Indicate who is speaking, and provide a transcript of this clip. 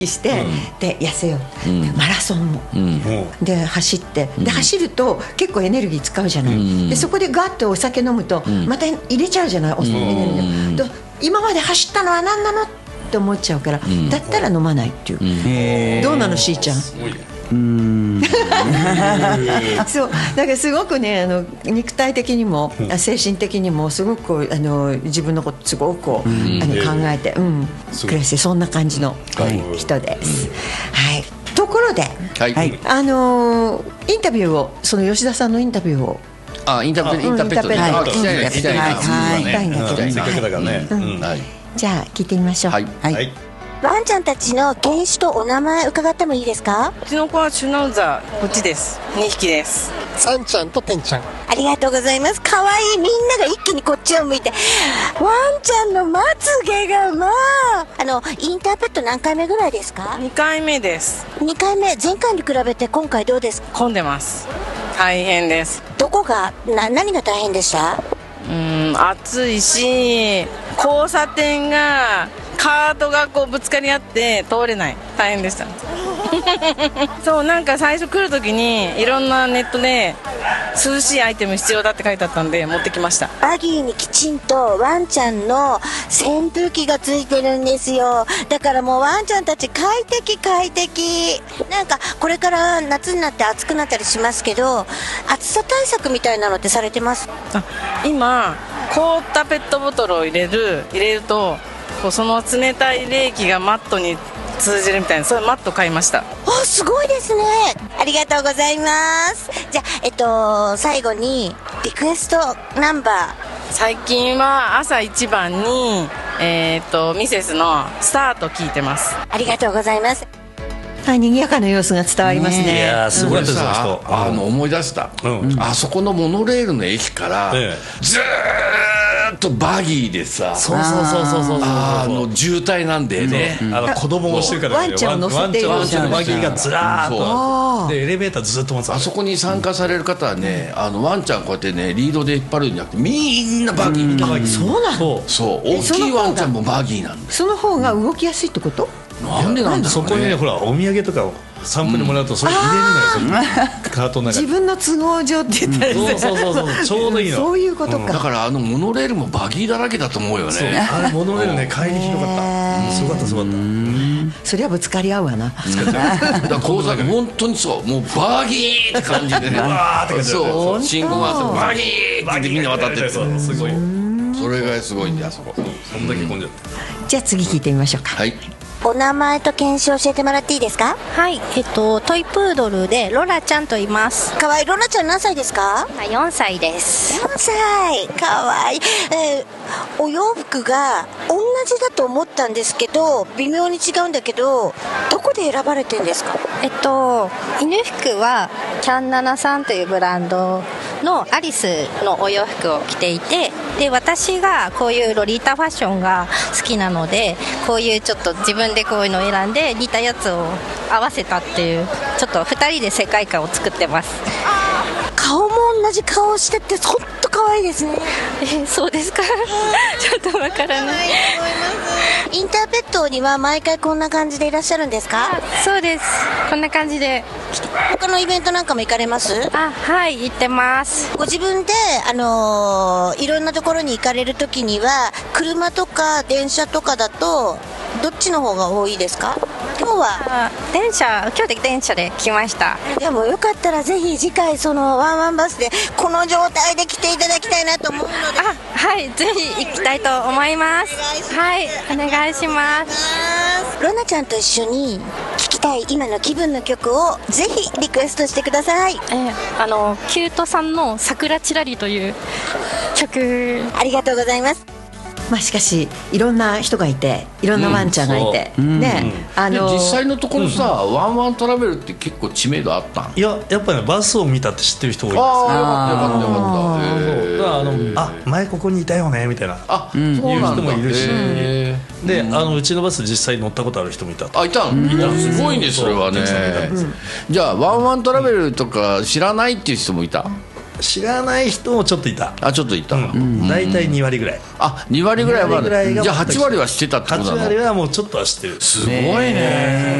Speaker 1: してで痩せよう、マラソンもで走って、で走ると結構エネルギー使うじゃない、でそこでガッとお酒飲むとまた入れちゃうじゃない、エネルギーを。今まで走ったのは何なのって思っちゃうから、だったら飲まないっていう。どうなのしーちゃん。そうだからすごくね、肉体的にも精神的にもすごく自分のことすごく考えて暮らして、そんな感じの人です。はい。ところで、インタビューを、その吉田さんのインタビューを
Speaker 2: インターペットで聞きたいんだけど、せっかくだからね。
Speaker 1: じゃあ聞いてみましょう。
Speaker 3: ワンちゃんたちの犬種とお名前伺ってもいいですか？
Speaker 4: うちの子はシュナウザー、こっちです。2匹です。
Speaker 5: サンちゃんとテンちゃん。
Speaker 3: ありがとうございます。可愛い、みんなが一気にこっちを向いて、ワンちゃんのまつげがインターペット何回目ぐらいですか
Speaker 4: ？2回目です。
Speaker 3: 2回目、前回に比べて今回どうですか？
Speaker 4: 混んでます。大変です。
Speaker 3: どこが何が大変でした？
Speaker 4: 暑いし、交差点がカートがこうぶつかり合って通れない。大変でしたそう、なんか最初来る時にいろんなネットで涼しいアイテム必要だって書いてあったんで持ってきました。
Speaker 3: バギーにきちんとワンちゃんの扇風機がついてるんですよ。だからもうワンちゃんたち快適。なんかこれから夏になって暑くなったりしますけど、暑さ対策みたいなのってされてます？
Speaker 4: 今凍ったペットボトルを入れるとその冷たい冷気がマットに通じるみたいな、そういうマット買いました。
Speaker 3: すごいですね。ありがとうございます。じゃあ、最後にリクエストナンバー。
Speaker 4: 最近は朝一番にミセスのスタート聞いてます。
Speaker 3: ありがとうございます。
Speaker 1: 賑やかな様子が伝わりますね。
Speaker 2: いやすごいですよ。思い出した。あそこのモノレールの駅からずーっとバギーでさ、
Speaker 5: そう
Speaker 2: 渋滞なんでね、
Speaker 5: 子供をしてるから、
Speaker 1: ワンちゃんを乗せている
Speaker 5: ワンちゃんのバギーがずらーっとでエレベーターずっと待つ。
Speaker 2: あそこに参加される方はね、ワンちゃんこうやってねリードで引っ張るんじゃなくてみんなバギー。
Speaker 1: そうなの？
Speaker 2: そう、大きいワンちゃんもバギーなんです。
Speaker 1: その方が動きやすいってこと？
Speaker 2: なんでなんだろうね。
Speaker 5: そこにね、ほらお土産とかをサンプルもらうとそれ入れるのよ、カートの中に。
Speaker 1: 自分の都合上って言ったら
Speaker 5: そうちょうどいいの。
Speaker 1: そういうことか。
Speaker 2: だからモノレールもバギーだらけだと思うよね。
Speaker 5: あれモノレールね、帰りひどかった。すごかった
Speaker 1: そりゃぶつかり合うわな。
Speaker 2: だから高速本当にそう、もうバギーって感じでね、そう、信号があってバギーってみんな渡ってる。
Speaker 5: すごい。
Speaker 2: それがすごいんだよ、あそこ。
Speaker 5: そんだけ混んじゃって。
Speaker 1: じゃあ次聞いてみましょうか。
Speaker 2: はい。
Speaker 3: お名前と犬種教えてもらっていいですか？
Speaker 6: はい、トイプードルでロラちゃんと言います。
Speaker 3: かわいい。ロラちゃん何歳ですか
Speaker 6: ？4歳です。
Speaker 3: 4歳。かわいい。お洋服が同じだと思ったんですけど、微妙に違うんだけど、どこで選ばれてるんですか？
Speaker 6: 犬服はキャンナナさんというブランドのアリスのお洋服を着ていて、で私がこういうロリータファッションが好きなので、こういうちょっと自分でこういうのを選んで似たやつを合わせたっていう、ちょっと2人で世界観を作ってます。
Speaker 3: 顔も同じ顔しててほんと可愛いですね。
Speaker 6: そうですかちょっとわからない。
Speaker 3: インターペットには毎回こんな感じでいらっしゃるんですか？
Speaker 6: そうです、こんな感じで。
Speaker 3: 他のイベントなんかも行かれます？
Speaker 6: はい、行ってます。
Speaker 3: ご自分でいろんなところに行かれるときには車とか電車とかだとどっちの方が多いですか？今日は
Speaker 6: 今日で電車で来ました。
Speaker 3: でもよかったらぜひ次回そのワンワンバスでこの状態で来ていただきたいなと思うので。
Speaker 6: はい、ぜひ行きたいと思います。はい、お願いします。
Speaker 3: ロナちゃんと一緒に聴きたい今の気分の曲をぜひリクエストしてください。
Speaker 6: キュートさんの桜ちらりという曲。
Speaker 3: ありがとうございます。
Speaker 1: しかしいろんな人がいて、いろんなワンちゃんがいて、ね、
Speaker 2: 実際のところさ、ワンワントラベルって結構知名度あったん？
Speaker 5: いや、やっぱりね、バスを見たって知ってる人多いです。
Speaker 2: ああ、よかった。
Speaker 5: 前ここにいたよねみたいな
Speaker 2: 言う
Speaker 5: 人もいるし、でうちのバス実際乗ったことある人もいた。
Speaker 2: いたの？すごいね、それはね。じゃあワンワントラベルとか知らないっていう人もいた？
Speaker 5: 知らない人もちょっといた。
Speaker 2: ちょっといた。
Speaker 5: 大体2割ぐらい。
Speaker 2: 2割ぐらいは。じゃあ8割は知ってたってことなの。
Speaker 5: 8割はもうちょっとは知ってる。
Speaker 2: すごいね。